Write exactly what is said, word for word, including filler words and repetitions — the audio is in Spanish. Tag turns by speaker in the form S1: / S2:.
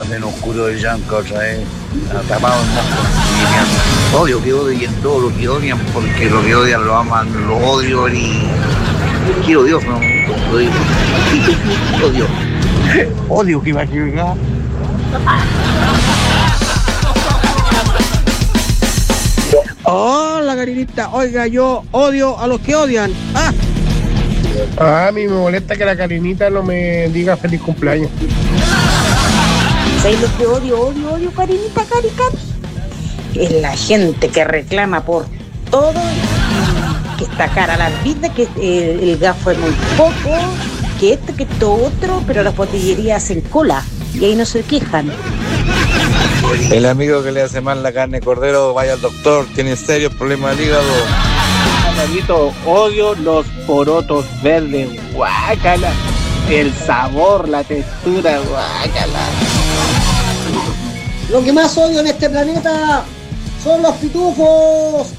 S1: se nos ocurrió el llanto otra vez, atrapado en moscos. Odio que odien todo lo que odian, porque lo que odian lo aman, lo odio y quiero Dios, no, lo digo. Odio. Odio que va a llegar.
S2: Hola, Karinita. Oiga, yo odio a los que odian. ¡Ah!
S3: Ah, a mí me molesta que la Karinita no me diga feliz cumpleaños.
S4: ¿Sabes lo que odio, odio, odio, Karinita, Caricat? Es la gente que reclama por todo, que está cara a la vida, que eh, el gafo es muy poco, que esto, que esto otro, pero las botillerías hacen cola y ahí no se quejan.
S5: El amigo que le hace mal la carne de cordero, vaya al doctor, tiene serios problemas del hígado.
S6: Amiguito, odio los porotos verdes, guácala. El sabor, la textura, guácala.
S2: Lo que más odio en este planeta son los pitufos.